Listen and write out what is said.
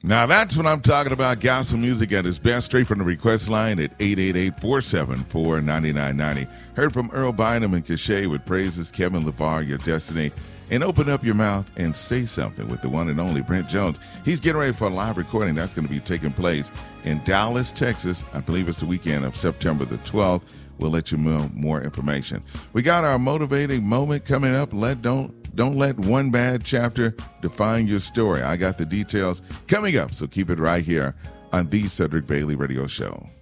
Now that's what I'm talking about. Gospel music at its best, straight from the request line at 888-474-9990. Heard from Earl Bynum and Cachet with praises, Kevin LeVar, Your Destiny. And open up your mouth and say something with the one and only Brent Jones. He's getting ready for a live recording that's going to be taking place in Dallas, Texas. I believe it's the weekend of September the 12th. We'll let you know more information. We got our motivating moment coming up. Don't let one bad chapter define your story. I got the details coming up, so keep it right here on the Cedric Bailey Radio Show.